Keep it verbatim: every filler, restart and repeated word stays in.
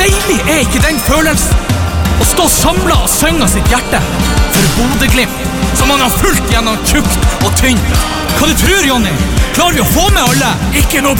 deilig er ikke den følelsen? Å stå samlet og synge av sitt hjerte for Bodø-Glimt, som man har fulgt gjennom tjukt og tynt. Hva du tror, Jonny? Klarer vi å få med alle? Ikke noe